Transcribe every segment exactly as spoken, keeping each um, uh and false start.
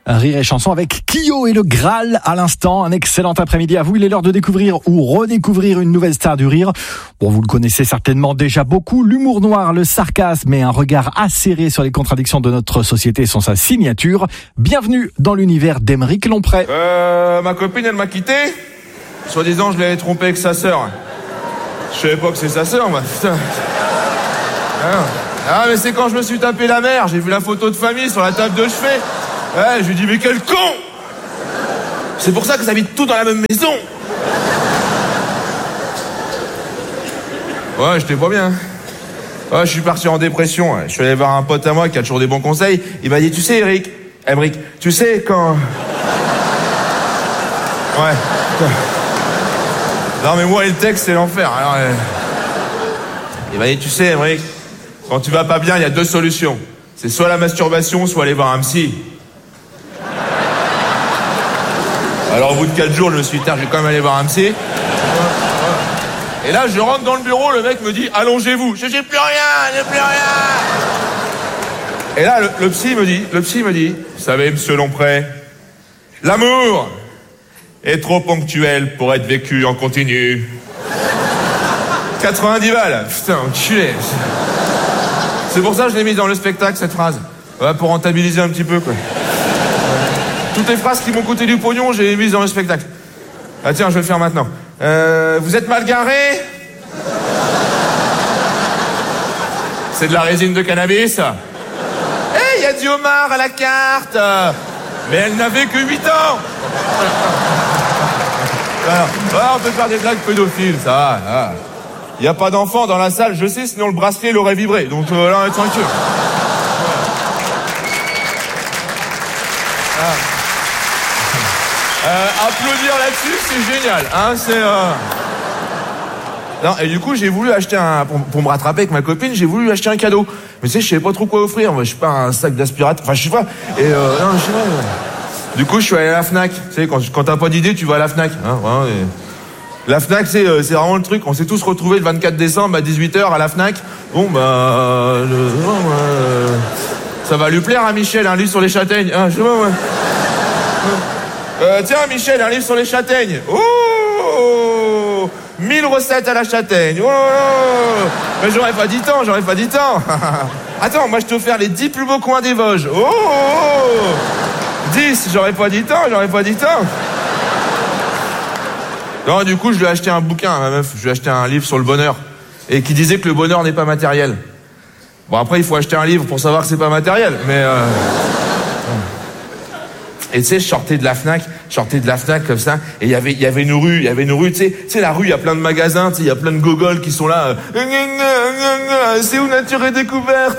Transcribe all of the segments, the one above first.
Rire et chanson avec Kyo et le Graal à l'instant. Un excellent après-midi à vous. Il est l'heure de découvrir ou redécouvrir une nouvelle star du rire. Bon, vous le connaissez certainement déjà beaucoup. L'humour noir, le sarcasme et un regard acéré sur les contradictions de notre société sont sa signature. Bienvenue dans l'univers d'Aymeric Lompré. Euh, ma copine, elle m'a quitté. Soi-disant, je l'avais trompé avec sa sœur. Je savais pas que c'est sa sœur, moi. Putain. Ah, ah, mais c'est quand je me suis tapé la mère. J'ai vu la photo de famille sur la table de chevet. Ouais, je lui ai dit, mais quel con! C'est pour ça que ça habite tout dans la même maison. Ouais, j'étais pas bien. Ouais, je suis parti en dépression. Je suis allé voir un pote à moi qui a toujours des bons conseils. Il m'a dit, tu sais, Eric, Aymeric, tu sais quand... Ouais. Non, mais moi, le texte, c'est l'enfer. Alors, euh... il m'a dit, tu sais, Aymeric, quand tu vas pas bien, il y a deux solutions. C'est soit la masturbation, soit aller voir un psy. Alors au bout de quatre jours, je me suis dit, je vais quand même aller voir un psy. Et là, je rentre dans le bureau, le mec me dit, allongez-vous. Je dis, j'ai plus rien, j'ai plus rien. Et là, le, le psy me dit, le psy me dit, vous savez, monsieur Lompré, l'amour est trop ponctuel pour être vécu en continu. quatre-vingt-dix balles, putain, enculé. C'est pour ça que je l'ai mis dans le spectacle, cette phrase. Ouais, pour rentabiliser un petit peu, quoi. Toutes les phrases qui m'ont coûté du pognon, j'ai mises dans le spectacle. Ah tiens, je vais le faire maintenant. Euh, vous êtes mal garé? C'est de la résine de cannabis. Eh, il y a du homard à la carte. Mais elle n'avait que huit ans. Alors, ah, on peut faire des blagues pédophiles, ça va. Ah. Il n'y a pas d'enfant dans la salle, je sais, sinon le bracelet l'aurait vibré. Donc euh, là, on est tranquille. Ah. Euh, applaudir là-dessus, c'est génial, hein, c'est... Euh... Non, et du coup, j'ai voulu acheter un... Pour, pour me rattraper avec ma copine, j'ai voulu lui acheter un cadeau. Mais tu sais, je savais pas trop quoi offrir, moi, je sais pas, un sac d'aspirateur, enfin, je sais pas. Et euh, non, je sais pas. Euh... Du coup, je suis allé à la Fnac. Tu sais, quand, quand t'as pas d'idée, tu vas à la Fnac, hein, vraiment, et... La Fnac, c'est, euh, c'est vraiment le truc. On s'est tous retrouvés le vingt-quatre décembre à dix-huit heures à la Fnac. Bon, bah... Euh, le... euh, ça va lui plaire à Michel, un livre sur les châtaignes. Hein, je sais pas, ouais. Euh, tiens, Michel, un livre sur les châtaignes. Oh, mille recettes à la châtaigne. Oh, mais j'aurais pas dit tant, j'aurais pas dit tant. Attends, moi je t'ai offert les dix plus beaux coins des Vosges. Oh, dix, j'aurais pas dit tant, j'aurais pas dit tant. Non, du coup, je lui ai acheté un bouquin, ma meuf. Je lui ai acheté un livre sur le bonheur. Et qui disait que le bonheur n'est pas matériel. Bon, après, il faut acheter un livre pour savoir que c'est pas matériel. Mais, euh... Et tu sais, je sortais de la Fnac, je sortais de la Fnac comme ça, et il y avait, il y avait une rue, il y avait une rue, tu sais, tu sais, la rue, il y a plein de magasins, tu sais, il y a plein de gogoles qui sont là. Euh... C'est où Nature et Découverte?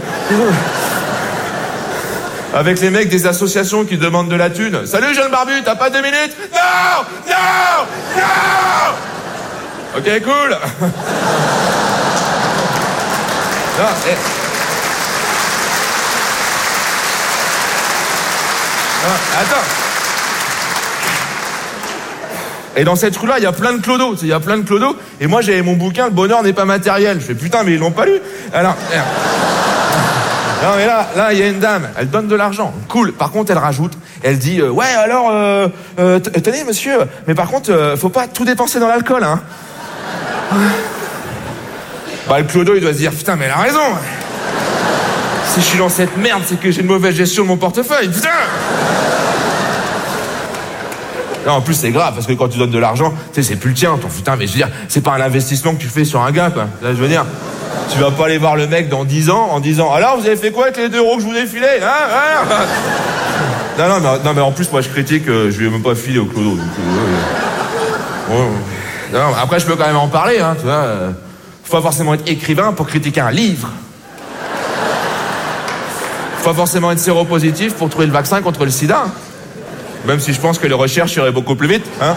Avec les mecs des associations qui demandent de la thune. Salut, jeune barbu, t'as pas deux minutes? Non! Non! Non! Ok, cool. Non, et... non, attends. Et dans cette rue-là, il y a plein de clodos. Il y a plein de clodos. Et moi, j'avais mon bouquin, Le bonheur n'est pas matériel. Je fais, putain, mais ils l'ont pas lu. Alors... Non mais là, là il y a une dame, elle donne de l'argent, cool. Par contre, elle rajoute, elle dit, euh, ouais alors, euh, euh, tenez monsieur, mais par contre, euh, faut pas tout dépenser dans l'alcool, hein. Bah le clodo, il doit se dire, putain, mais elle a raison. Si je suis dans cette merde, c'est que j'ai une mauvaise gestion de mon portefeuille, putain. Non, en plus c'est grave parce que quand tu donnes de l'argent, tu sais, c'est plus le tien, ton putain, mais je veux dire, c'est pas un investissement que tu fais sur un gars, quoi. Là, je veux dire. Tu vas pas aller voir le mec dans dix ans en disant « Alors, vous avez fait quoi avec les deux euros que je vous ai filés hein, hein ?» Non, non, mais, non, mais en plus, moi, je critique, euh, je lui ai même pas filé au clodo. Donc, euh, ouais. Non, après, je peux quand même en parler, hein, tu vois. Euh, faut pas forcément être écrivain pour critiquer un livre. Faut pas forcément être séropositif pour trouver le vaccin contre le sida. Hein. Même si je pense que les recherches iraient beaucoup plus vite, hein.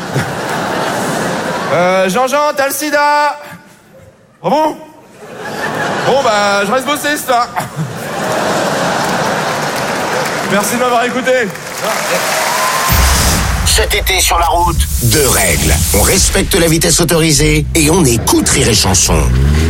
euh, Jean-Jean, t'as le sida? Ah bon? Bon, bah, je reste bosser, ça. Merci de m'avoir écouté. Cet été sur la route, deux règles. On respecte la vitesse autorisée et on écoute Rire et Chanson.